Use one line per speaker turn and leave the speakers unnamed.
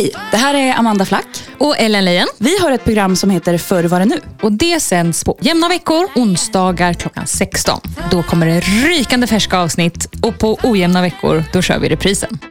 Hej, det här är Amanda Flack
och Ellen Leyen.
Vi har ett program som heter Förr var det nu.
Och det sänds på jämna veckor, onsdagar klockan 16. Då kommer det rykande färska avsnitt och på ojämna veckor då kör vi reprisen.